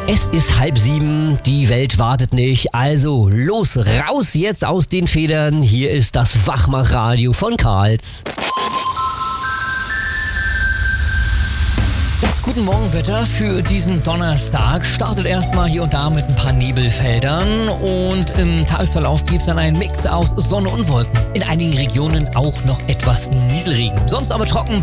Es ist 6:30, die Welt wartet nicht, also los, raus jetzt aus den Federn. Hier ist das Wachmachradio von Karls. Das Guten Morgenwetter für diesen Donnerstag startet erstmal hier und da mit ein paar Nebelfeldern und im Tagesverlauf gibt es dann einen Mix aus Sonne und Wolken. In einigen Regionen auch noch etwas Nieselregen. Sonst aber trocken